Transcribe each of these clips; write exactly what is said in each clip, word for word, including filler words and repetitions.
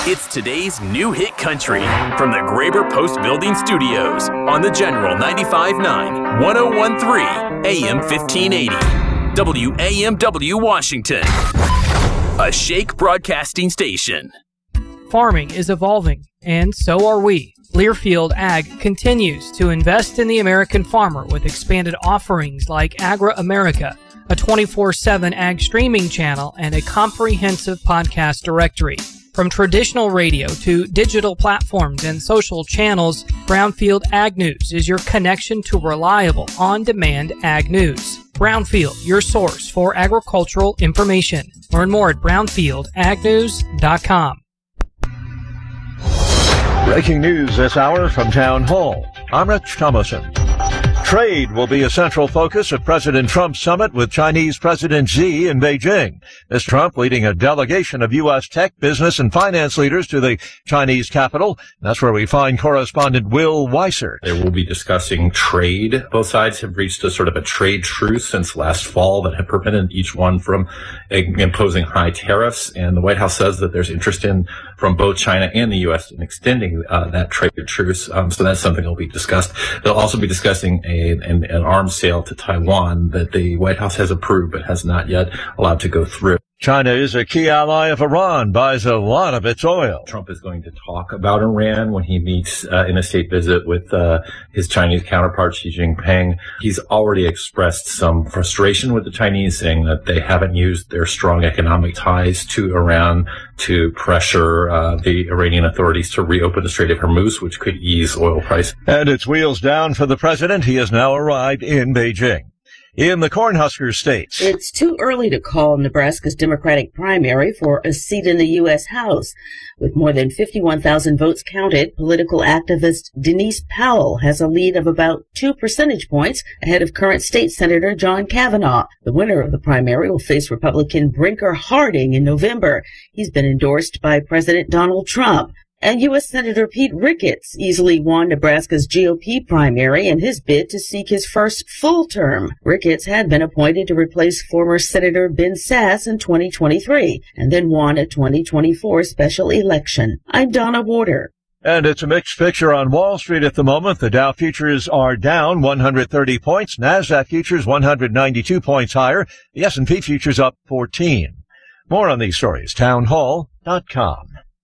It's today's new hit country from the Graber Post Building Studios on the General ninety-five point nine, one oh one point three, A M fifteen eighty, W A M W Washington, a Shake broadcasting station. Farming is evolving, and so are we. Learfield Ag continues to invest in the American farmer with expanded offerings like Agra America, a twenty-four seven ag streaming channel, and a comprehensive podcast directory. From traditional radio to digital platforms and social channels, Brownfield Ag News is your connection to reliable, on-demand ag news. Brownfield, your source for agricultural information. Learn more at brownfield ag news dot com. Breaking news this hour from Town Hall. I'm Rich Thomason. Trade will be a central focus of President Trump's summit with Chinese President Xi in Beijing. Mister Trump leading a delegation of U S tech, business, and finance leaders to the Chinese capital. That's where we find correspondent Will Weiser. They will be discussing trade. Both sides have reached a sort of a trade truce since last fall that have prevented each one from imposing high tariffs. And the White House says that there's interest in from both China and the U S in extending uh, that trade truce. Um, so that's something that will be discussed. They'll also be discussing a An, an arms sale to Taiwan that the White House has approved but has not yet allowed to go through. China is a key ally of Iran, buys a lot of its oil. Trump is going to talk about Iran when he meets uh, in a state visit with uh, his Chinese counterpart, Xi Jinping. He's already expressed some frustration with the Chinese, saying that they haven't used their strong economic ties to Iran to pressure uh, the Iranian authorities to reopen the Strait of Hormuz, which could ease oil prices. And it's wheels down for the president. He has now arrived in Beijing. In the Cornhusker states, it's too early to call Nebraska's Democratic primary for a seat in the U S House. With more than fifty-one thousand votes counted, political activist Denise Powell has a lead of about two percentage points ahead of current state senator John Kavanaugh. The winner of the primary will face Republican Brinker Harding in November. He's been endorsed by President Donald Trump. And U S Senator Pete Ricketts easily won Nebraska's G O P primary in his bid to seek his first full term. Ricketts had been appointed to replace former Senator Ben Sasse in twenty twenty-three and then won a twenty twenty-four special election. I'm Donna Warder. And it's a mixed picture on Wall Street at the moment. The Dow futures are down one hundred thirty points. NASDAQ futures one hundred ninety-two points higher. The S and P futures up fourteen. More on these stories, town hall dot com.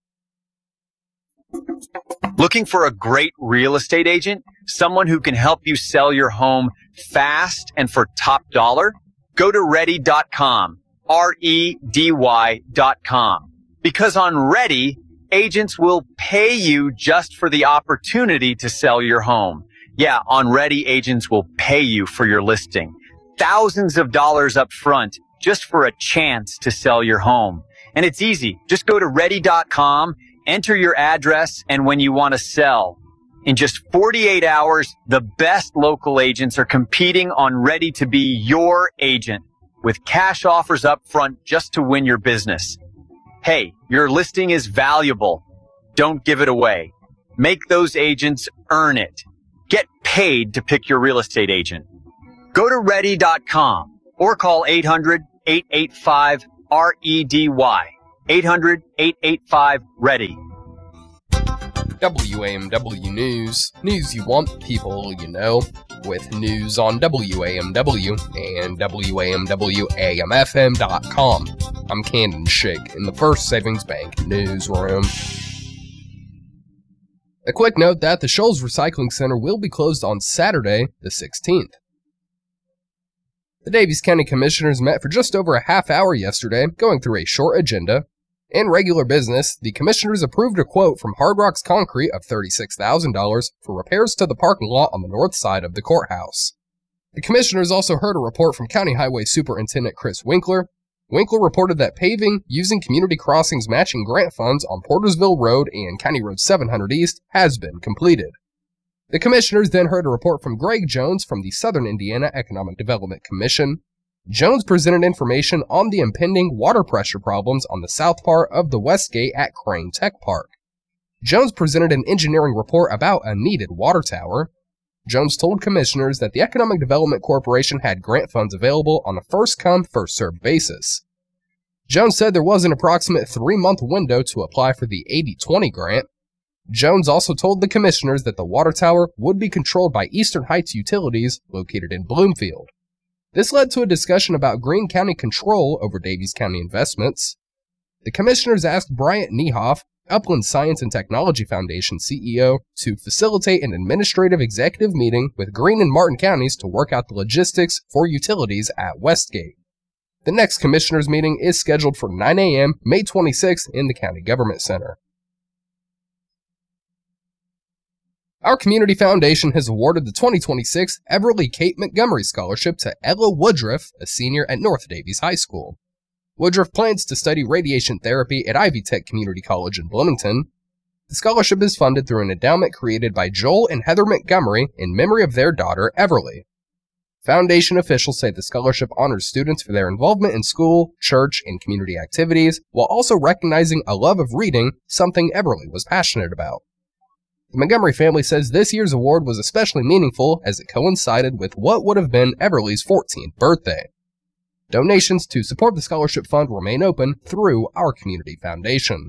Looking for a great real estate agent? Someone who can help you sell your home fast and for top dollar? Go to ready dot com. R E D Y dot com. Because on Ready, agents will pay you just for the opportunity to sell your home. Yeah, on Ready, agents will pay you for your listing. Thousands of dollars up front just for a chance to sell your home. And it's easy. Just go to ready dot com. Enter your address and when you want to sell. In just forty-eight hours, the best local agents are competing on Ready to be your agent with cash offers up front just to win your business. Hey, your listing is valuable. Don't give it away. Make those agents earn it. Get paid to pick your real estate agent. Go to ready dot com or call eight hundred, eight eight five, R E D Y. eight hundred, eight eight five, READY. W A M W News. News you want, people you know. With news on W A M W and W A M W A M F M dot com. I'm Cannon Shake in the First Savings Bank newsroom. A quick note that the Shoals Recycling Center will be closed on Saturday, the sixteenth. The Davies County Commissioners met for just over a half hour yesterday, going through a short agenda. In regular business, the Commissioners approved a quote from Hard Rocks Concrete of thirty-six thousand dollars for repairs to the parking lot on the north side of the courthouse. The Commissioners also heard a report from County Highway Superintendent Chris Winkler. Winkler reported that paving using Community Crossings matching grant funds on Portersville Road and County Road seven hundred East has been completed. The Commissioners then heard a report from Greg Jones from the Southern Indiana Economic Development Commission. Jones presented information on the impending water pressure problems on the south part of the West Gate at Crane Tech Park. Jones presented an engineering report about a needed water tower. Jones told commissioners that the Economic Development Corporation had grant funds available on a first-come, first-served basis. Jones said there was an approximate three-month window to apply for the eighty twenty grant. Jones also told the commissioners that the water tower would be controlled by Eastern Heights Utilities, located in Bloomfield. This led to a discussion about Greene County control over Daviess County investments. The commissioners asked Bryant Niehoff, Upland Science and Technology Foundation C E O, to facilitate an administrative executive meeting with Greene and Martin counties to work out the logistics for utilities at Westgate. The next commissioners meeting is scheduled for nine a.m. May twenty-sixth in the County Government Center. Our community foundation has awarded the twenty twenty-six Everly Kate Montgomery Scholarship to Ella Woodruff, a senior at North Daviess High School. Woodruff plans to study radiation therapy at Ivy Tech Community College in Bloomington. The scholarship is funded through an endowment created by Joel and Heather Montgomery in memory of their daughter, Everly. Foundation officials say the scholarship honors students for their involvement in school, church, and community activities, while also recognizing a love of reading, something Everly was passionate about. The Montgomery family says this year's award was especially meaningful as it coincided with what would have been Everly's fourteenth birthday. Donations to support the scholarship fund remain open through our community foundation.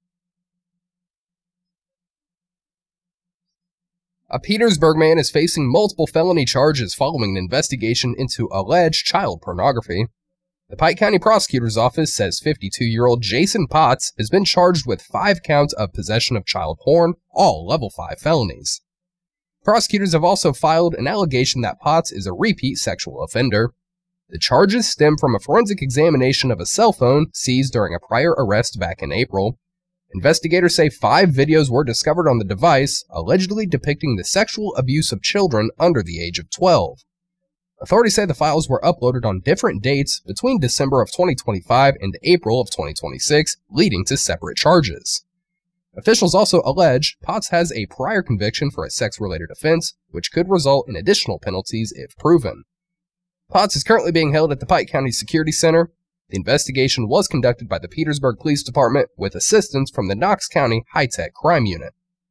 A Petersburg man is facing multiple felony charges following an investigation into alleged child pornography. The Pike County Prosecutor's Office says fifty-two-year-old Jason Potts has been charged with five counts of possession of child porn, all level five felonies. Prosecutors have also filed an allegation that Potts is a repeat sexual offender. The charges stem from a forensic examination of a cell phone seized during a prior arrest back in April. Investigators say five videos were discovered on the device, allegedly depicting the sexual abuse of children under the age of twelve. Authorities say the files were uploaded on different dates between December of twenty twenty-five and April of twenty twenty-six, leading to separate charges. Officials also allege Potts has a prior conviction for a sex-related offense, which could result in additional penalties if proven. Potts is currently being held at the Pike County Security Center. The investigation was conducted by the Petersburg Police Department with assistance from the Knox County High-Tech Crime Unit.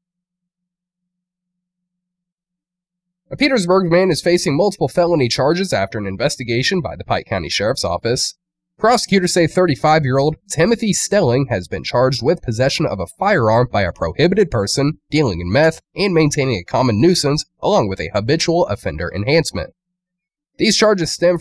A Petersburg man is facing multiple felony charges after an investigation by the Pike County Sheriff's Office. Prosecutors say thirty-five-year-old Timothy Stelling has been charged with possession of a firearm by a prohibited person, dealing in meth, and maintaining a common nuisance, along with a habitual offender enhancement. These charges stem